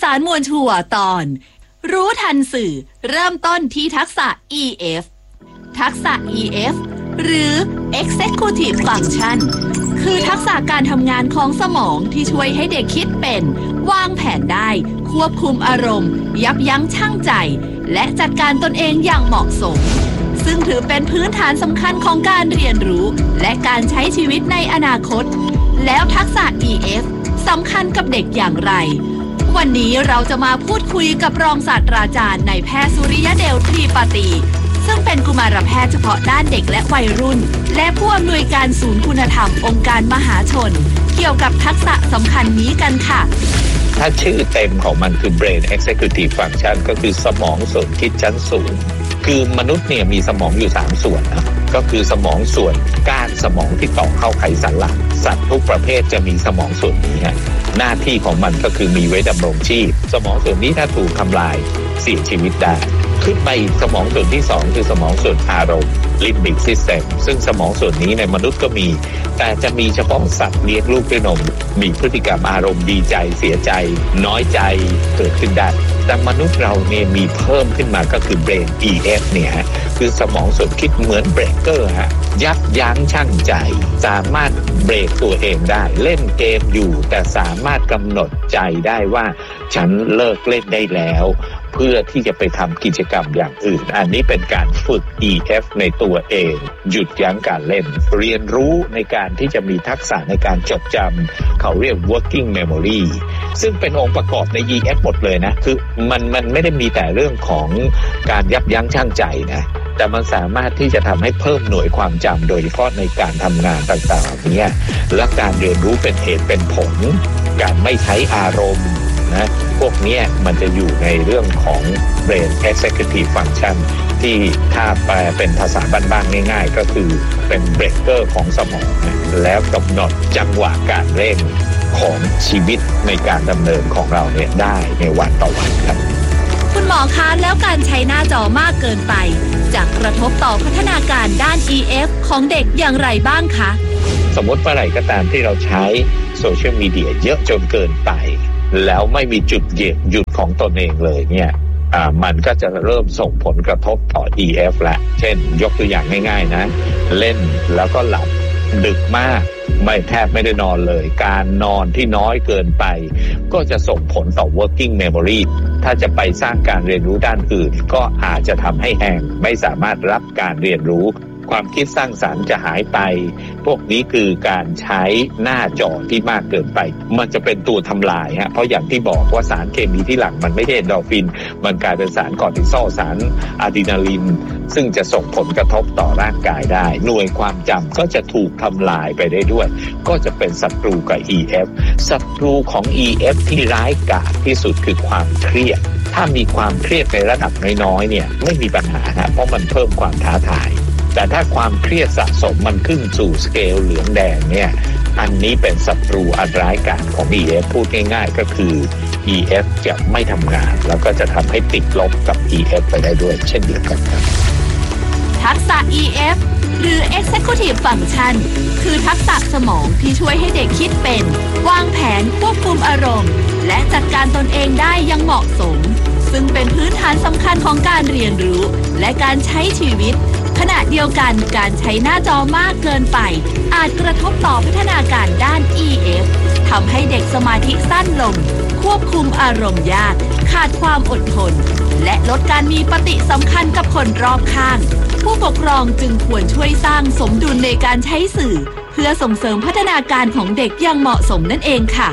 ารมวลชัวตอนรู้ทันสื่อเริ่มต้นที่ทักษะ EF ทักษะ EF หรือ Executive Function คือทักษะการทำงานของสมองที่ช่วยให้เด็กคิดเป็นวางแผนได้ควบคุมอารมณ์ยับยั้งชั่งใจและจัดการตนเองอย่างเหมาะสมซึ่งถือเป็นพื้นฐานสำคัญของการเรียนรู้และการใช้ชีวิตในอนาคตแล้วทักษะ EF สำคัญกับเด็กอย่างไรวันนี้เราจะมาพูดคุยกับรองศาสตราจารย์นายแพทย์สุริยเดช ทรีปาตีซึ่งเป็นกุมารแพทย์เฉพาะด้านเด็กและวัยรุ่นและผู้อำนวยการศูนย์คุณธรรมองค์การมหาชนเกี่ยวกับทักษะสำคัญนี้กันค่ะถ้าชื่อเต็มของมันคือ Brain Executive Function ก็คือสมองส่วนคิดชั้นสูงคือมนุษย์เนี่ยมีสมองอยู่3ส่วนนะก็คือสมองส่วนก้านสมองที่ต่อเข้าไขสันหลังสัตว์ทุกประเภทจะมีสมองส่วนนี้ฮะหน้าที่ของมันก็คือมีไว้ดำรงชีพสมองส่วนนี้ถ้าถูกทำลายเสียชีวิตได้ขึ้นไปสมองส่วนที่2คือสมองส่วนอารมณ์ Limbic System ซึ่งสมองส่วนนี้ในมนุษย์ก็มีแต่จะมีเฉพาะสัตว์เลี้ยงลูกด้วยนมมีพฤติกรรมอารมณ์ดีใจเสียใจน้อยใจเกิดขึ้นได้แต่มนุษย์เราเนี่ยมีเพิ่มขึ้นมาก็คือ Brain EF เนี่ยคือสมองส่วนคิดเหมือนเบรกเกอร์ฮะยับยั้งชั่งใจสามารถเบรกตัวเองได้เล่นเกมอยู่แต่สามารถกำหนดใจได้ว่าฉันเลิกเล่นได้แล้วเพื่อที่จะไปทำกิจกรรมอย่างอื่นอันนี้เป็นการฝึก EF ในตัวเองหยุดยั้งการเล่นเรียนรู้ในการที่จะมีทักษะในการจดจำเขาเรียก working memory ซึ่งเป็นองค์ประกอบใน EF หมดเลยนะคือมันไม่ได้มีแต่เรื่องของการยับยั้งชั่งใจนะแต่มันสามารถที่จะทำให้เพิ่มหน่วยความจำโดยเฉพาะในการทำงานต่างๆเนี่ยและการเรียนรู้เป็นเหตุเป็นผลการไม่ใช้อารมณ์นะพวกนี้มันจะอยู่ในเรื่องของ Brain Executive Function ที่ถ้าแปลเป็นภาษาบ้านๆง่ายๆก็คือเป็นเบรกเกอร์ของสมองนะแล้วกำหนดจังหวะการเร่งของชีวิตในการดำเนินของเราเนี่ยได้ในวันต่อวันครับคุณหมอคะแล้วการใช้หน้าจอมากเกินไปจะกระทบต่อพัฒนาการด้าน EF ของเด็กอย่างไรบ้างคะสมมติเมื่อไหร่ก็ตามที่เราใช้โซเชียลมีเดียเยอะจนเกินไปแล้วไม่มีจุดหยุดของตนเองเลยเนี่ยมันก็จะเริ่มส่งผลกระทบต่อ EF ละเช่นยกตัวอย่างง่ายๆนะเล่นแล้วก็หลับดึกมากแทบไม่ได้นอนเลยการนอนที่น้อยเกินไปก็จะส่งผลต่อ working memory ถ้าจะไปสร้างการเรียนรู้ด้านอื่นก็อาจจะทำให้แห้งไม่สามารถรับการเรียนรู้ความคิดสร้างสรรค์จะหายไปพวกนี้คือการใช้หน้าจอที่มากเกินไปมันจะเป็นตัวทำลายฮะเพราะอย่างที่บอกว่าสารเคมีที่หลั่งมันไม่ใช่เอนโดรฟินมันกลายเป็นสารคอร์ติซอลสารอะดรีนาลินซึ่งจะส่งผลกระทบต่อร่างกายได้หน่วยความจำก็จะถูกทำลายไปได้ด้วยก็จะเป็นศัตรูกับ EF ศัตรูของ EF ที่ร้ายกาจที่สุดคือความเครียดถ้ามีความเครียดในระดับน้อยๆเนี่ยไม่มีปัญหาฮะเพราะมันเพิ่มความท้าทายแต่ถ้าความเครียดสะสมมันขึ้นสู่สเกลเหลืองแดงเนี่ยอันนี้เป็นศัตรูอันร้ายกาจของ EF พูดง่ายๆก็คือ EF จะไม่ทำงานแล้วก็จะทำให้ติดลบกับ EF ไปได้ด้วยเช่นเดียวกันครับทักษะ EF หรือ Executive Function คือทักษะสมองที่ช่วยให้เด็กคิดเป็นวางแผนควบคุมอารมณ์และจัดการตนเองได้อย่างเหมาะสมซึ่งเป็นพื้นฐานสำคัญของการเรียนรู้และการใช้ชีวิตขณะเดียวกันการใช้หน้าจอมากเกินไปอาจกระทบต่อพัฒนาการด้าน EF ทำให้เด็กสมาธิสั้นลงควบคุมอารมณ์ยากขาดความอดทนและลดการมีปฏิสัมพันธ์กับคนรอบข้างผู้ปกครองจึงควรช่วยสร้างสมดุลในการใช้สื่อเพื่อส่งเสริมพัฒนาการของเด็กอย่างเหมาะสมนั่นเองค่ะ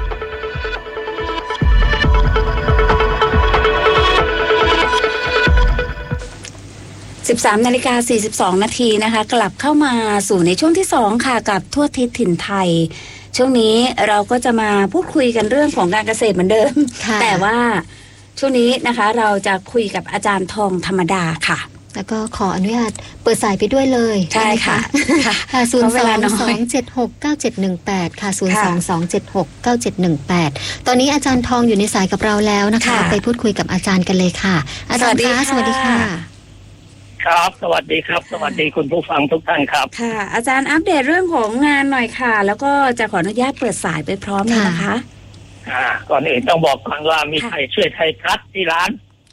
13:42 นาทีนะคะกลับเข้ามาสู่ในช่วงที่2ค่ะกับทั่วทิศถิ่นไทยช่วงนี้เราก็จะมาพูดคุยกันเรื่องของการเกษตรเหมือนเดิมแต่ว่าช่วงนี้นะคะเราจะคุยกับอาจารย์ทองธรรมดาค่ะแล้วก็ขออนุญาตเปิดสายไปด้วยเลยใช่ค่ะ 022769718ค่ะ022769718ตอนนี้อาจารย์ทองอยู่ในสายกับเราแล้วนะคะไปพูดคุยกับอาจารย์กันเลยค่ะอาจารย์คะสวัสดีค่ะครับสวัสดีครับสวัสดีคุณผู้ฟังทุกท่านครับค่ะอาจารย์อัปเดตเรื่องของงานหน่อยค่ะแล้วก็จะขออนุญาตเปิดสายไปพร้อมเลยนะคะก่อนอื่นต้องบอกก่อนว่ามีไทยช่วยไทยพลัสที่ร้าน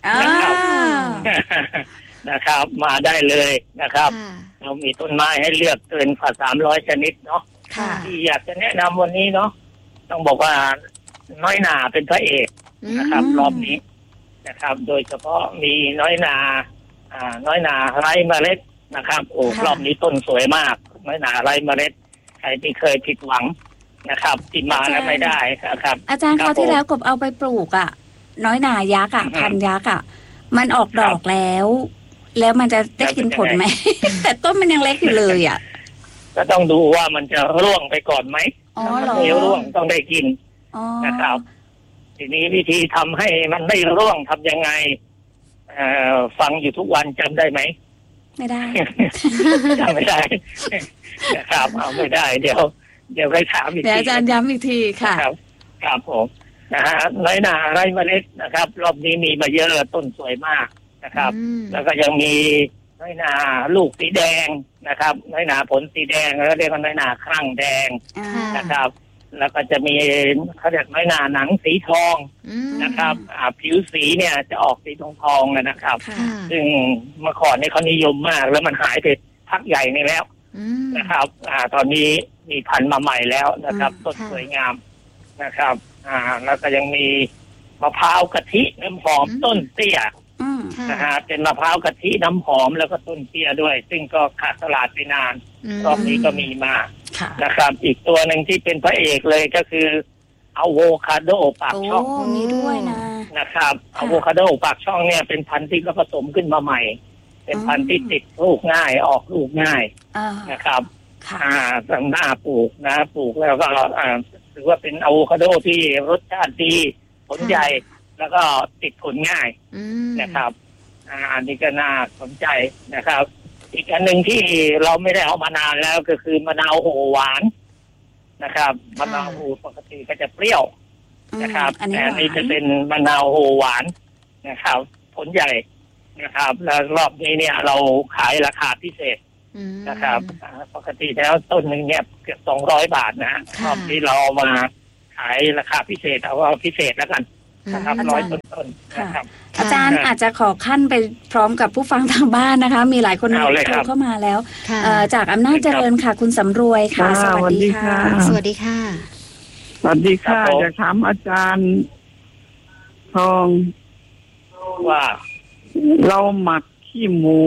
นะครับมาได้เลยนะครับเรามีต้นไม้ให้เลือกเกินกว่า300 ชนิดเนาะที่อยากจะแนะนำวันนี้เนาะต้องบอกว่าน้อยหนาเป็นพระเอกนะครับรอบนี้นะครับโดยเฉพาะมีน้อยหนาไร้เมล็ดนะครับโอ้รอบนี้ต้นสวยมากน้อยหนาไร้เมล็ดใครที่เคยผิดหวังนะครับที่มาแล้วไม่ได้ครับอาจารย์คราวที่แล้วกบเอาไปปลูกอ่ะน้อยหนายักษ์อ่ะพันยักษ์อ่ะมันออกดอกแล้วมันจะได้กินผลไหม แต่ต้นมันยังเล็กอยู่เลยอ่ะก็ต้องดูว่ามันจะร่วงไปก่อนไหมถ้าไม่ร่วงต้องได้กินนะครับทีนี้วิธีทำให้มันไม่ร่วงทำยังไงฟังอยู่ทุกวันจำได้ไหมไม่ได้จำไม่ได้นะครับเอาไม่ได้เดี๋ยวไปถามอีกทีเดี๋ยวอาจารย์ย้ำอีกทีค่ะครับผมนะฮะน้อยหนาไร่เมล็ดนะครับรอบนี้มีมาเยอะต้นสวยมากนะครับแล้วก็ยังมีน้อยหนาลูกสีแดงนะครับน้อยหนาผลสีแดงแล้วเรียกว่าน้อยหนาครั่งแดงนะครับแล้วก็จะมีเขาเรียกน้อยหนาหนังสีทองนะครับผิวสีเนี่ยจะออกสีทองนะครับซึ่งเมื่อก่อนนี่เขานิยมมากแล้วมันหายไปพักใหญ่นี่แล้วนะครับตอนนี้มีพันธุ์มาใหม่แล้วนะครับต้นสวยงามนะครับแล้วก็ยังมีมะพร้าวกะทิน้ำหอมต้นเตี้ยนะฮะเป็นมะพร้าวกะทิน้ำหอมแล้วก็ต้นเตี้ยด้วยซึ่งก็ขาดตลาดไปนานรอบนี้ก็มีมานะครับอีกตัวหนึ่งที่เป็นพระเอกเลยก็คืออะโวคาโดปากช่องมีด้วยนะครับอะโวคาโดปากช่องเนี่ยเป็นพันธุ์ที่เขาผสมขึ้นมาใหม่เป็นพันธุ์ที่ติดลูกง่ายออกลูกง่ายนะครับหน้าปลูกแล้วก็ถือว่าเป็นอะโวคาโดที่รสชาติดีผลใหญ่แล้วก็ติดผลง่ายนะครับอันนี้ก็น่าสนใจนะครับอีกอันหนึ่งที่เราไม่ได้เอามานานแล้วก็คือมะนาวโหหวานนะครับมะนาวโหปกติก็จะเปรี้ยวนะครับแต่อันนี้จะเป็นมะนาวโหหวานนะครับผลใหญ่นะครับแล้วรอบนี้เนี่ยเราขายราคาพิเศษนะครับปกติแล้วต้นหนึ่งเนี่ยเกือบ200 บาทนะรอบนี้เรามาขายราคาพิเศษเอาพิเศษแล้วกันนะครับ100 ต้นนะครับอาจารย์อาจจะขอขั้นไปพร้อมกับผู้ฟังทางบ้านนะคะมีหลายคนโทรเข้ามาแล้วจากอำนาจเจริญค่ะคุณสำรวยค่ะสวัสดีค่ะสวัสดีค่ะสวัสดีค่ะอยากถามอาจารย์ทองว่าเราหมักขี้หมู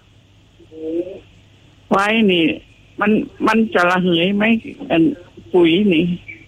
ไว้นี่มันจะระเหยไหมปุ๋ยนี่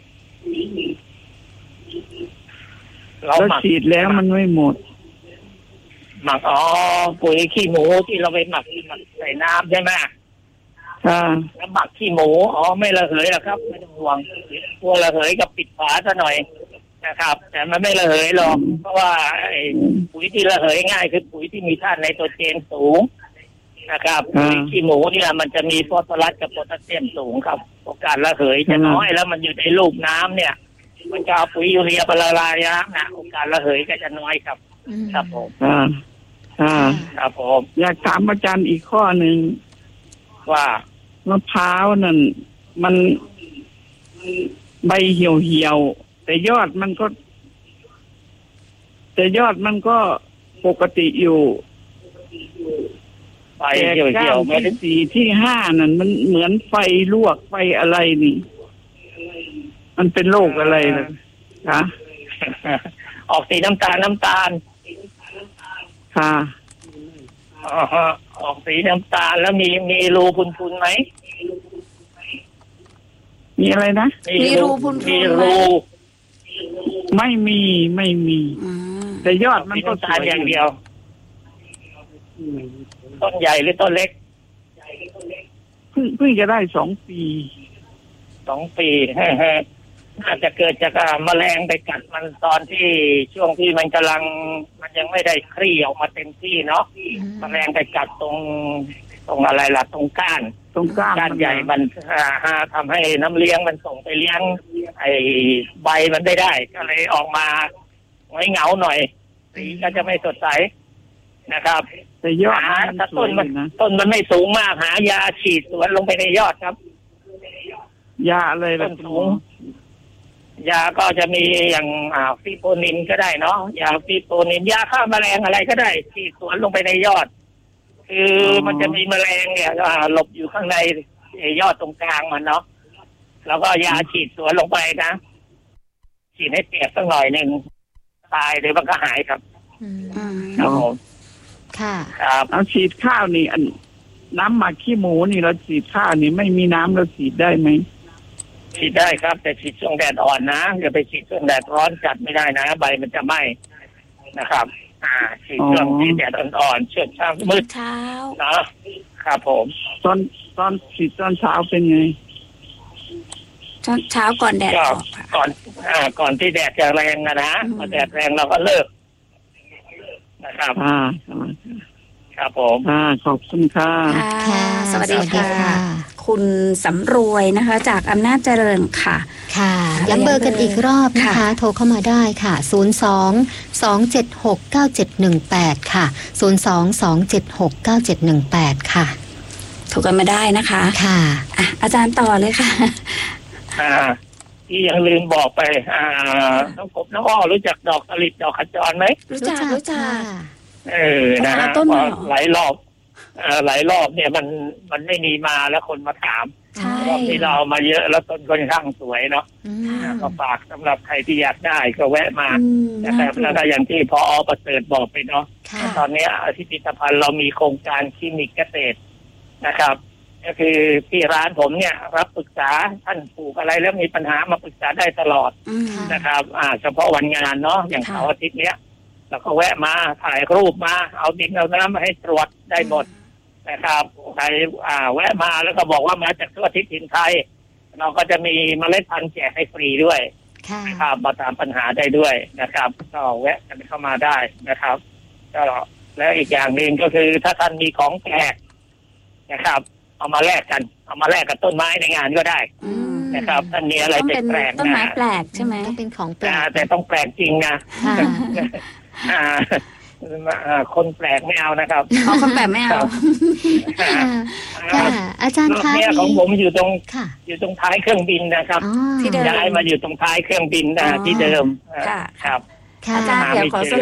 เราฉีดแล้วมันไม่หมดหมักปุ๋ยขี้หมูที่เราไปหมักใส่น้ำใช่ไหมแล้วหมักขี้หมูไม่ระเหยหรอกครับไม่ต้องห่วงตัวระเหยกับปิดฝาซะหน่อยนะครับแต่มันไม่ระเหยหรอกเพราะว่าปุ๋ยที่ระเหยง่ายคือปุ๋ยที่มีธาตุไนโตรเจนสูงนะครับปุ๋ยขี้หมูเนี่ยมันจะมีฟอสฟอรัสกับโพแทสเซียมสูงครับโอกาสระเหยจะน้อยแล้วมันอยู่ในรูปน้ำเนี่ยมันจะเอาปุ๋ยยูเรียไปละลายน้ำนะโอกาสระเหยก็จะน้อยครับครับผมครับผมอยากถามอาจารย์อีกข้อหนึ่งว่ามะพร้าวนั่นมันใบเหี่ยวแต่ยอดมันก็ปกติอยู่ไฟเหี่ยวไม่ได้4 ที่ 5นั่นมันเหมือนไฟลวกไฟอะไรนี่มันเป็นโรคอะไรนะคะออกสีน้ำตาลค่ะออกสีน้ำตาลแล้วมีรูพุนๆไหมมีอะไรนะมีรูพุนๆมีรูไม่มีแต่ยอดมันก็ตาลอย่างเดียวต้นใหญ่หรือต้นเล็กเพิ่งจะได้2 ปีน่าจะเกิดจากแมลงไปกัดมันตอนที่ช่วงที่มันยังไม่ได้คลี่ออกมาเต็มที่เนาะแมลงไปกัดตรงอะไรล่ะตรงก้านใหญ่มันทำให้น้ำเลี้ยงมันส่งไปเลี้ยงไอ้ใบมันได้ก็เลยออกมาเงาหน่อยสีก็จะไม่สดใสนะครับแต่ยอดถ้าต้นมันไม่สูงมากหายาฉีดสวนลงไปในยอดครับยาอะไรต้นสูงยาก็จะมีอย่างฟิโปนินก็ได้เนาะยาฟิโปนินยาฆ่าแมลงอะไรก็ได้ที่สวนลงไปในยอดคือมันจะมีแมลงเนี่ยหลบอยู่ข้างในยอดตรงกลางมันเนาะแล้วก็ยาฉีดสวนลงไปนะฉีดให้เปียกสักหน่อยหนึ่งตายเลยมันก็หายครับครับผมค่ะครับเอาฉีดข้าวนี่น้ำหมักขี้หมูนี่เราฉีดข้าวนี่ไม่มีน้ำเราฉีดได้ไหมฉีดได้ครับแต่ฉีดช่วงแดดอ่อนนะอย่าไปฉีดช่วงแดดร้อนจัดไม่ได้นะใบมันจะไหม้นะครับฉีดช่วงที่แดดอ่อนๆช่วงเช้ามืดเช้านะครับผมตอนฉีดตอนเช้าเป็นไงเช้าก่อนแดดออกก่อนที่แดดจะแรงนะพอแดดแรงเราก็เลิกนะครับครับผมขอบคุณค่ะสวัสดีค่ะคุณสำรวยนะคะจากอำนาจเจริญค่ะค่ะย้ำเบอร์กันอีกรอบนะคะโทรเข้ามาได้ค่ะ02-276-9718ค่ะ02-276-9718ค่ะโทรกันมาได้นะคะค่ะอาจารย์ต่อเลยค่ะที่ยังลืมบอกไปน้องกบน้องอ้อรู้จักดอกสลิดดอกขจรไหมรู้จักนะฮะหลายรอบเนี่ยมันไม่มีมาแล้วคนมาถามรอบที่เรามาเยอะแล้วต้นค่อนข้างสวยเนาะก็ฝากสำหรับใครที่อยากได้ก็แวะมาแต่แล้วก็อย่างที่พอประเสริฐบอกไปเนาะตอนนี้ที่พิพิธภัณฑ์เรามีโครงการคลินิกเกษตรนะครับก็คือที่ร้านผมเนี่ยรับปรึกษาท่านปลูกอะไรแล้วมีปัญหามาปรึกษาได้ตลอดนะครับเฉพาะวันงานเนาะอย่างเสาร์อาทิตย์เนี้ยเราก็แวะมาถ่ายรูปมาเอาดินเอาน้ำมาให้ตรวจได้หมดนะครับใครแวะมาแล้วก็บอกว่ามาจากทั่วทิศถิ่นไทยเราก็จะมีเมล็ดพันธุ์แจกให้ฟรีด้วยนะครับมาตามปัญหาได้ด้วยนะครับก็แวะกันเข้ามาได้นะครับก็แล้วอีกอย่างหนึ่งก็คือถ้าท่านมีของแปลกนะครับเอามาแลกกันเอามาแลกกับต้นไม้ในงานก็ได้นะครับท่านมีอะไรแปลกๆต้นไม้แปลกใช่ไหมต้องเป็นของแปลกแต่ต้องแปลกจริงนะคนแปลกไม่เอานะครับคนแปลกไม่เอาอาจารย์คะเนี่ยของผมอยู่ตรงท้ายเครื่องบินนะครับที่เดิมย้ายมาอยู่ตรงท้ายเครื่องบินที่เดิมครับอาจารย์เดี๋ยวขอส